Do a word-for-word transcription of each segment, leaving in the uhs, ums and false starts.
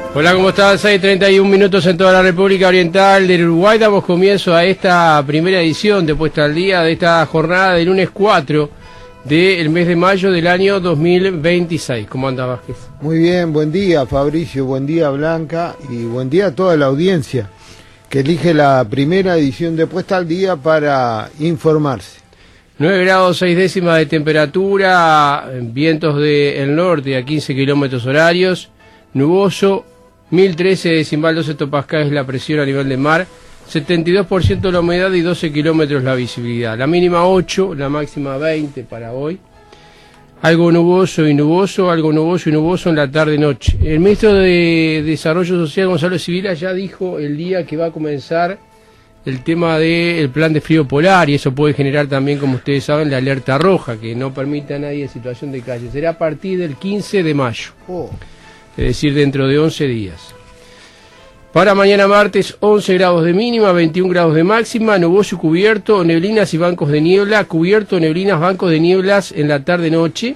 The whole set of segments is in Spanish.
Hola, ¿cómo están? seis treinta y un minutos en toda la República Oriental del Uruguay. Damos comienzo a esta primera edición de Puesta al Día de esta jornada del lunes cuatro del mes de mayo del año dos mil veintiséis. ¿Cómo anda, Vázquez? Muy bien, buen día, Fabricio, buen día, Blanca, y buen día a toda la audiencia que elige la primera edición de Puesta al Día para informarse. nueve grados seis décimas de temperatura, vientos del norte a quince kilómetros horarios, nuboso, mil trece decimal doce hectopascales la presión a nivel de mar, setenta y dos por ciento la humedad y doce kilómetros la visibilidad. La mínima ocho, la máxima veinte para hoy. Algo nuboso y nuboso, algo nuboso y nuboso en la tarde-noche. El ministro de Desarrollo Social, Gonzalo Sibila, ya dijo el día que va a comenzar el tema del plan de frío polar, y eso puede generar también, como ustedes saben, la alerta roja, que no permite a nadie en situación de calle. Será a partir del quince de mayo, Oh. es decir, dentro de once días. Para mañana martes, once grados de mínima, veintiún grados de máxima, nuboso y cubierto, neblinas y bancos de niebla, cubierto, neblinas, bancos de nieblas en la tarde-noche.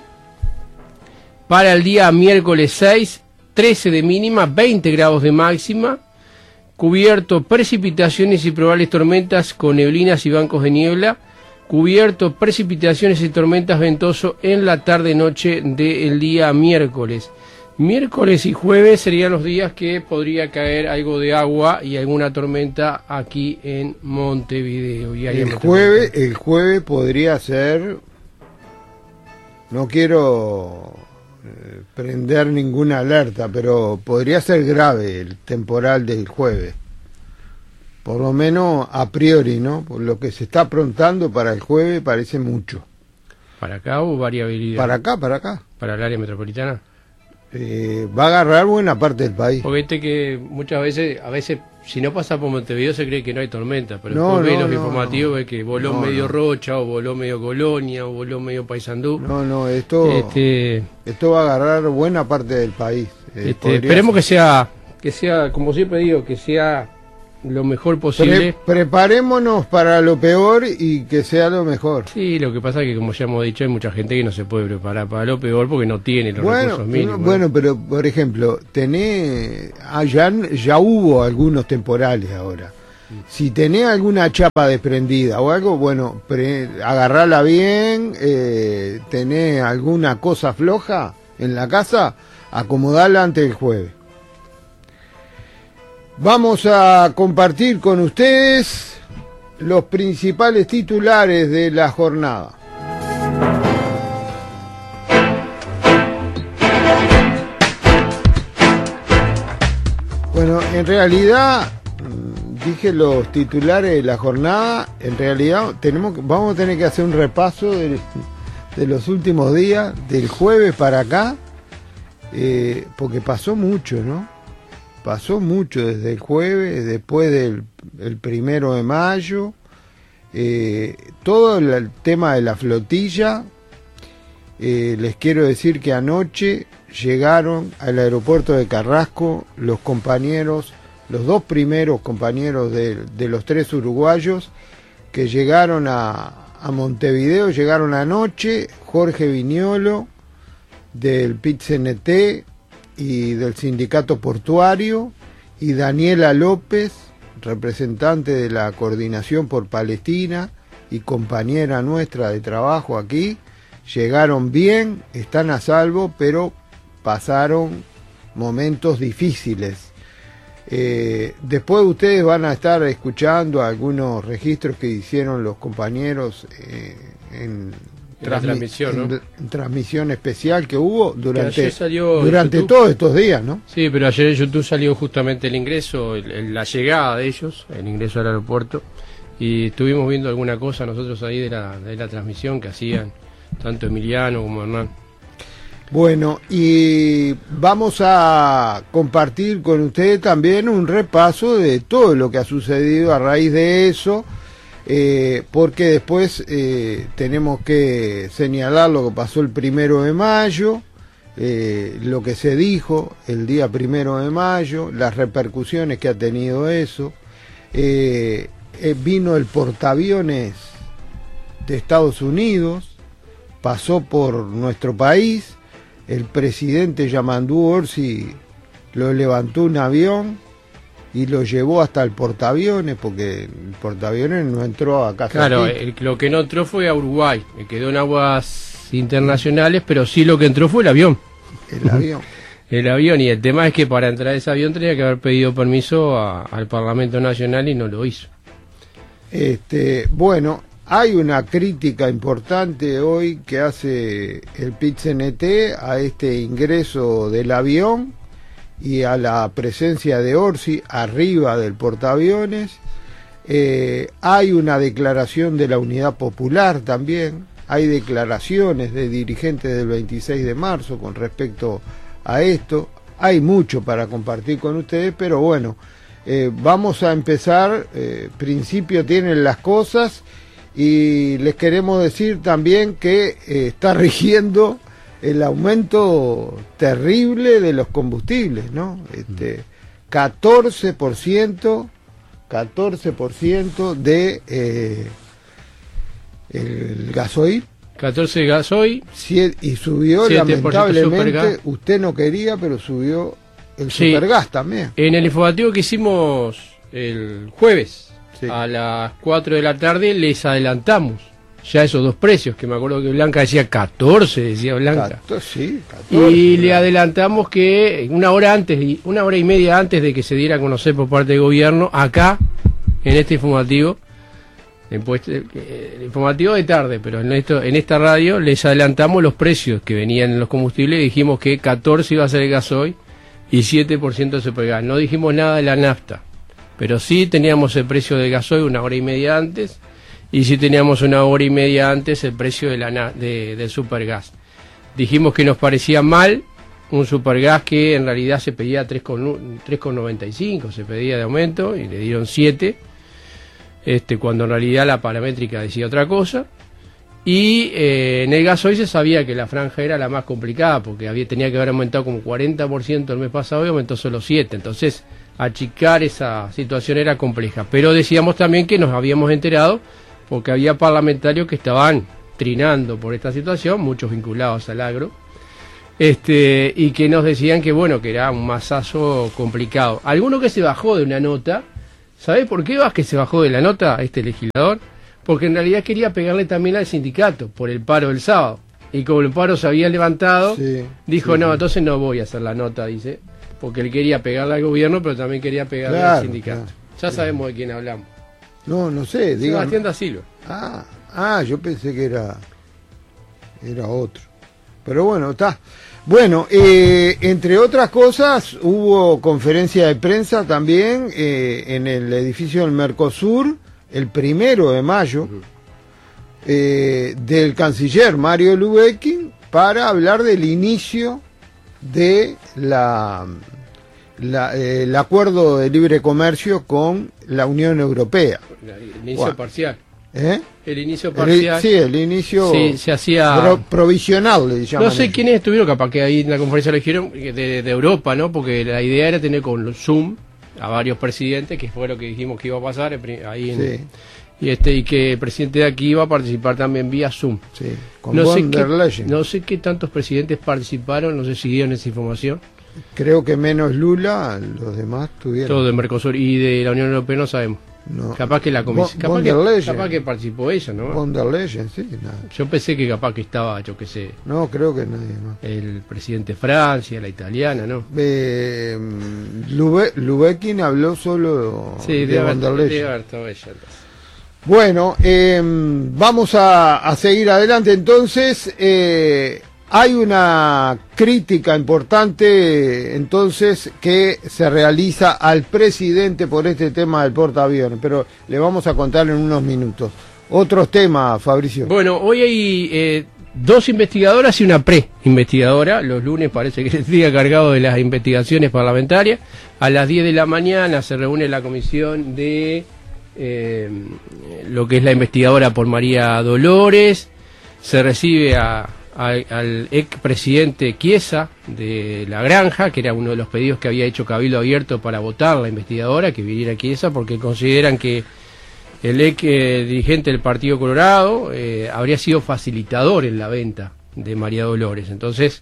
Para el día miércoles seis, trece de mínima, veinte grados de máxima, cubierto, precipitaciones y probables tormentas con neblinas y bancos de niebla, cubierto, precipitaciones y tormentas ventoso en la tarde-noche del día miércoles. Miércoles y jueves serían los días que podría caer algo de agua y alguna tormenta aquí en Montevideo. Y ahí El en jueves, el jueves podría ser, no quiero eh, prender ninguna alerta, pero podría ser grave el temporal del jueves. Por lo menos a priori, ¿no? Por lo que se está aprontando para el jueves parece mucho. ¿Para acá o variabilidad? Para acá, para acá. ¿Para el área metropolitana? Eh, va a agarrar buena parte del país. Porque viste que muchas veces, a veces, si no pasa por Montevideo se cree que no hay tormenta, pero No, después ve no, los no, informativos, no. ve que voló No, medio no. Rocha, o voló medio Colonia, o voló medio Paysandú. No, no, esto, Este, esto va a agarrar buena parte del país. Eh, este, podría esperemos ser. que sea, que sea, como siempre digo, que sea lo mejor posible. Pre- preparémonos para lo peor y que sea lo mejor. Sí, lo que pasa es que, como ya hemos dicho, hay mucha gente que no se puede preparar para lo peor porque no tiene los Bueno, recursos mínimos. no, bueno, pero por ejemplo, tenés, allá ya hubo algunos temporales ahora. Si tenés alguna chapa desprendida o algo, bueno, pre, agarrala bien, eh, tenés alguna cosa floja en la casa, acomodala antes del jueves. Vamos a compartir con ustedes los principales titulares de la jornada. Bueno, en realidad, dije los titulares de la jornada, en realidad tenemos, vamos a tener que hacer un repaso de, de los últimos días, del jueves para acá, eh, porque pasó mucho, ¿no? Pasó mucho desde el jueves, después del el primero de mayo, eh, todo el, el tema de la flotilla. Eh, les quiero decir que anoche llegaron al aeropuerto de Carrasco los compañeros, los dos primeros compañeros de, de los tres uruguayos que llegaron a, a Montevideo, llegaron anoche, Jorge Viñolo del P I T C N T y del Sindicato Portuario, y Daniela López, representante de la Coordinación por Palestina y compañera nuestra de trabajo aquí. Llegaron bien, están a salvo, pero pasaron momentos difíciles. Eh, después ustedes van a estar escuchando algunos registros que hicieron los compañeros eh, en La transmisión, ¿no? en, en transmisión especial que hubo durante, ayer salió durante YouTube. todos estos días, ¿no? Sí, pero ayer en YouTube salió justamente el ingreso, el, el, la llegada de ellos, el ingreso al aeropuerto, y estuvimos viendo alguna cosa nosotros ahí de la, de la transmisión que hacían tanto Emiliano como Hernán. Bueno, y vamos a compartir con ustedes también un repaso de todo lo que ha sucedido a raíz de eso, eh, porque después eh, tenemos que señalar lo que pasó el primero de mayo, eh, lo que se dijo el día primero de mayo, las repercusiones que ha tenido eso. Eh, eh, vino el portaaviones de Estados Unidos, pasó por nuestro país. El presidente Yamandu Orsi lo levantó un avión y lo llevó hasta el portaaviones, porque el portaaviones no entró a casa. Claro, el, lo que no entró fue a Uruguay, me quedó en aguas internacionales, pero sí lo que entró fue el avión. El avión. El avión, y el tema es que para entrar a ese avión tenía que haber pedido permiso a, al Parlamento Nacional y no lo hizo. Este, bueno, hay una crítica importante hoy que hace el P I T C N T a este ingreso del avión y a la presencia de Orsi arriba del portaaviones. Eh, hay una declaración de la Unidad Popular también, hay declaraciones de dirigentes del veintiséis de marzo con respecto a esto. Hay mucho para compartir con ustedes, pero bueno, eh, vamos a empezar. Eh, principio tienen las cosas, y les queremos decir también que eh, está rigiendo el aumento terrible de los combustibles, ¿no? Este, catorce por ciento de eh, el gasoil, catorce gasoil, y subió lamentablemente, usted no quería, pero subió el sí, supergas también. En el informativo que hicimos el jueves, sí, a las cuatro de la tarde, les adelantamos ya esos dos precios, que me acuerdo que Blanca decía catorce, decía Blanca. catorce, sí, catorce, y le adelantamos que una hora antes, una hora y media antes de que se diera a conocer por parte del gobierno, acá, en este informativo, en pues, el informativo de tarde, pero en esto, en esta radio les adelantamos los precios que venían en los combustibles, y dijimos que catorce iba a ser el gasoil y siete por ciento de supergas. No dijimos nada de la nafta, pero sí teníamos el precio del gasoil una hora y media antes, y sí teníamos una hora y media antes el precio de la de, del supergas. Dijimos que nos parecía mal un supergas que en realidad se pedía tres con noventa y cinco, se pedía de aumento, y le dieron siete, este, cuando en realidad la paramétrica decía otra cosa. Y eh, en el gasoil se sabía que la franja era la más complicada, porque había, tenía que haber aumentado como cuarenta por ciento el mes pasado y aumentó solo siete, entonces achicar esa situación era compleja. Pero decíamos también que nos habíamos enterado, porque había parlamentarios que estaban trinando por esta situación, muchos vinculados al agro, este, y que nos decían que bueno, que era un masazo complicado. Alguno que se bajó de una nota, ¿sabe por qué vas que se bajó de la nota este legislador? Porque en realidad quería pegarle también al sindicato por el paro del sábado, y como el paro se había levantado, sí, dijo sí, no, entonces no voy a hacer la nota, dice, porque él quería pegarle al gobierno, pero también quería pegarle claro, al sindicato. Claro, ya claro. Sabemos de quién hablamos. No, no sé, digo. Sebastián da Silva. Ah, ah, yo pensé que era era otro. Pero bueno, está. Bueno, eh, entre otras cosas, hubo conferencia de prensa también eh, en el edificio del Mercosur, el primero de mayo, uh-huh. eh, del canciller Mario Lubeckin, para hablar del inicio de la... La, eh, el acuerdo de libre comercio con la Unión Europea. El inicio bueno. parcial. ¿Eh? El inicio parcial. El, sí, el inicio sí, se hacía pro, provisional, le llaman. No sé ellos. Quiénes estuvieron, capaz que ahí en la conferencia lo dijeron, de, de Europa, ¿no? Porque la idea era tener con Zoom a varios presidentes, que fue lo que dijimos que iba a pasar ahí en, sí. y este y que el presidente de aquí iba a participar también vía Zoom. Sí, con no, von sé der qué, Leyen. no sé qué tantos presidentes participaron, no sé si dieron esa información. Creo que menos Lula, los demás tuvieron. Todo de Mercosur y de la Unión Europea no sabemos. No. Capaz que la comisión. Capaz, capaz que participó ella, ¿no? Von der Leyen, sí. Nada. Yo pensé que capaz que estaba, yo qué sé. No, creo que nadie más. El presidente de Francia, la italiana, ¿no? Eh, Lube, Lubeckin habló solo sí, de, de Von der Leyen. Debe haber estado ella, entonces. Bueno, eh, vamos a, a seguir adelante entonces. Eh, Hay una crítica importante entonces que se realiza al presidente por este tema del portaaviones, pero le vamos a contar en unos minutos. Otros temas, Fabricio. Bueno, hoy hay eh, dos investigadoras y una pre-investigadora. Los lunes parece que es el día cargado de las investigaciones parlamentarias. A las diez de la mañana se reúne la comisión de eh, lo que es la investigadora por María Dolores. Se recibe a... al, al expresidente Chiesa de La Granja, que era uno de los pedidos que había hecho Cabildo Abierto para votar la investigadora, que viniera Chiesa, porque consideran que el ex eh, dirigente del Partido Colorado eh, habría sido facilitador en la venta de María Dolores. Entonces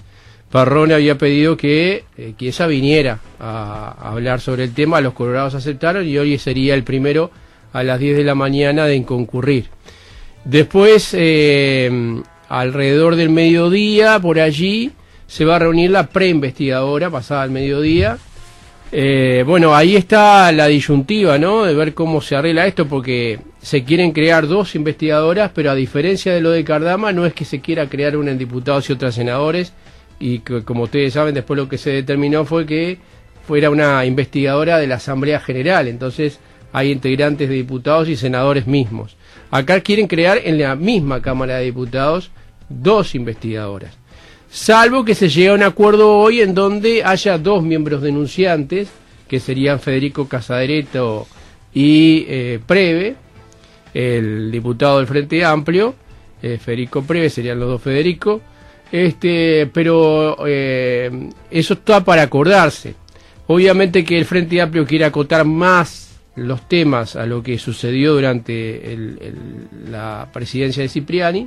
Perrone había pedido que eh, Chiesa viniera a, a hablar sobre el tema. Los colorados aceptaron y hoy sería el primero a las diez de la mañana de concurrir. Después, eh, alrededor del mediodía, por allí, se va a reunir la preinvestigadora, pasada el mediodía. Eh, bueno, ahí está la disyuntiva, ¿no?, de ver cómo se arregla esto, porque se quieren crear dos investigadoras, pero a diferencia de lo de Cardama, no es que se quiera crear una en diputados y otra en senadores, y que, como ustedes saben, después lo que se determinó fue que fuera una investigadora de la Asamblea General, entonces hay integrantes de diputados y senadores mismos. Acá quieren crear en la misma Cámara de Diputados dos investigadoras, salvo que se llegue a un acuerdo hoy en donde haya dos miembros denunciantes, que serían Federico Casaderetto y eh, Preve, el diputado del Frente Amplio. eh, Federico Preve, serían los dos Federico, este, pero eh, eso está para acordarse. Obviamente que el Frente Amplio quiere acotar más los temas a lo que sucedió durante el, el, la presidencia de Cipriani.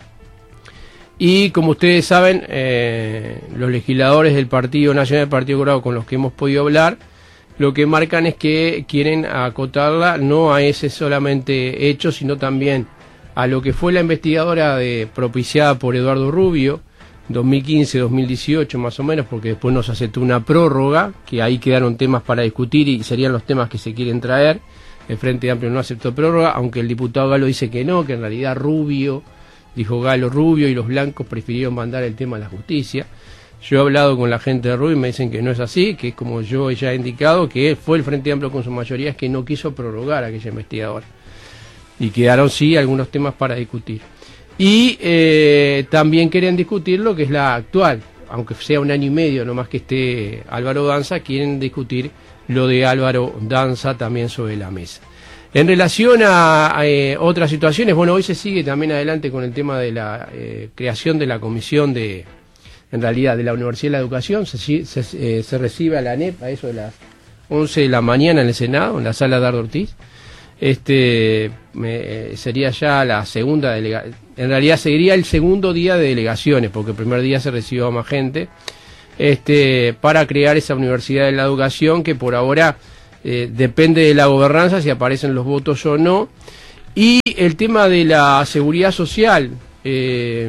Y como ustedes saben, eh, los legisladores del Partido Nacional, del Partido Colorado, con los que hemos podido hablar, lo que marcan es que quieren acotarla no a ese solamente hecho, sino también a lo que fue la investigadora de, propiciada por Eduardo Rubio, dos mil quince dos mil dieciocho más o menos, porque después nos aceptó una prórroga, que ahí quedaron temas para discutir y serían los temas que se quieren traer. El Frente Amplio no aceptó prórroga, aunque el diputado Galo dice que no, que en realidad Rubio... dijo Galo Rubio y los blancos prefirieron mandar el tema a la justicia. Yo he hablado con la gente de Rubio y me dicen que no es así, que es como yo ya he indicado, que fue el Frente Amplio con su mayoría es que no quiso prorrogar a aquella investigadora. Y quedaron sí algunos temas para discutir. Y eh, también quieren discutir lo que es la actual, aunque sea un año y medio nomás que esté Álvaro Danza, quieren discutir lo de Álvaro Danza también sobre la mesa. En relación a, a eh, otras situaciones, bueno, hoy se sigue también adelante con el tema de la eh, creación de la comisión de, en realidad, de la Universidad de la Educación. Se, se, eh, se recibe a la A N E P a eso de las once de la mañana en el Senado, en la sala Dardo Ortiz. Este eh, sería ya la segunda delegación, en realidad sería el segundo día de delegaciones, porque el primer día se recibió a más gente, este, para crear esa Universidad de la Educación que por ahora... Eh, depende de la gobernanza si aparecen los votos o no. Y el tema de la seguridad social, eh,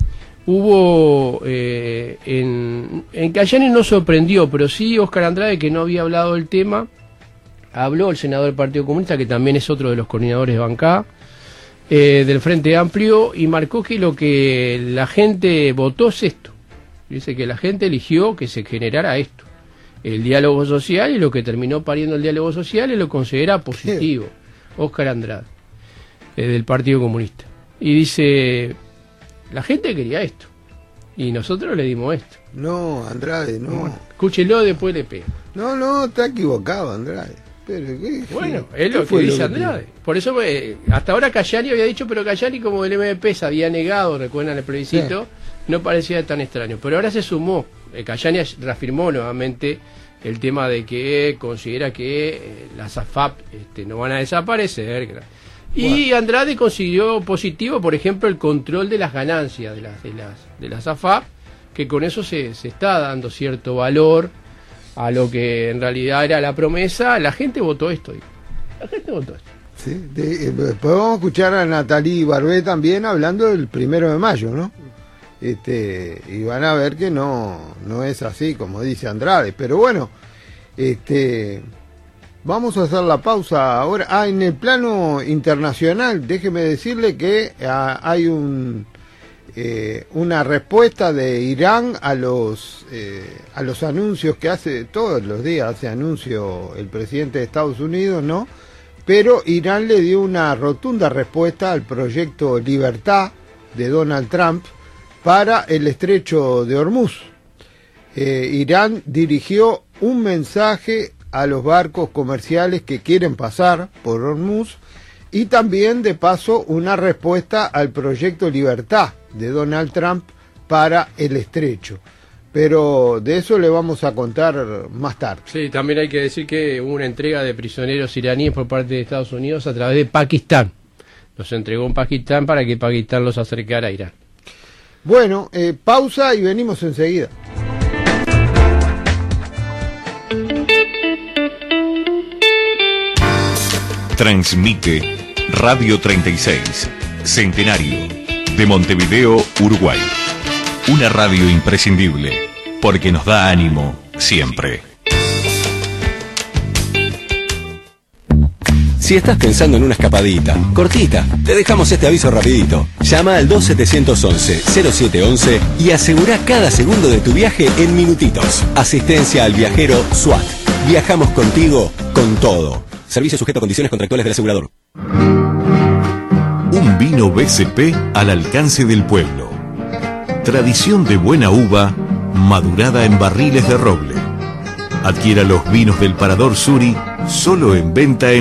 hubo eh, en, en Cayani no sorprendió, pero sí Oscar Andrade, que no había hablado del tema, habló el senador del Partido Comunista, que también es otro de los coordinadores de bancada eh, del Frente Amplio, y marcó que lo que la gente votó es esto. Dice que la gente eligió que se generara esto, el diálogo social, y lo que terminó pariendo el diálogo social y lo considera positivo. Oscar Andrade, eh, del Partido Comunista. Y dice, la gente quería esto, y nosotros le dimos esto. No, Andrade, no. Bueno, escúchelo, después le pega. No, no, está equivocado, Andrade. Pero, ¿qué, bueno, qué, es lo qué que dice lo Andrade. Por eso, eh, hasta ahora Cayani había dicho, pero Cayani, como el M V P se había negado, recuerdan el plebiscito, sí, no parecía tan extraño. Pero ahora se sumó. Eh, Cayani reafirmó nuevamente el tema de que considera que eh, las A F A P este, no van a desaparecer. Y bueno, Andrade consiguió positivo, por ejemplo, el control de las ganancias de las de las de las A F A P, que con eso se, se está dando cierto valor a lo que en realidad era la promesa. La gente votó esto. Digo. La gente votó esto. Sí, de, eh, podemos escuchar a Natalie Barbé también hablando del primero de mayo, ¿no? Este, y van a ver que no, no es así como dice Andrade, pero bueno, este, vamos a hacer la pausa ahora. Ah, en el plano internacional, déjeme decirle que ah, hay un eh, una respuesta de Irán a los eh, a los anuncios que hace todos los días, hace anuncio el presidente de Estados Unidos, ¿no? Pero Irán le dio una rotunda respuesta al proyecto Libertad de Donald Trump para el estrecho de Hormuz. Eh, Irán dirigió un mensaje a los barcos comerciales que quieren pasar por Hormuz y también, de paso, una respuesta al proyecto Libertad de Donald Trump para el estrecho. Pero de eso le vamos a contar más tarde. Sí, también hay que decir que hubo una entrega de prisioneros iraníes por parte de Estados Unidos a través de Pakistán. Los entregó en Pakistán para que Pakistán los acercara a Irán. Bueno, eh, pausa y venimos enseguida. Transmite Radio treinta y seis, Centenario, de Montevideo, Uruguay. Una radio imprescindible, porque nos da ánimo siempre. Si estás pensando en una escapadita, cortita, te dejamos este aviso rapidito. Llama al dos setecientos once, cero siete once y asegura cada segundo de tu viaje en minutitos. Asistencia al viajero SWAT. Viajamos contigo con todo. Servicio sujeto a condiciones contractuales del asegurador. Un vino B C P al alcance del pueblo. Tradición de buena uva, madurada en barriles de roble. Adquiera los vinos del Parador Suri, solo en venta en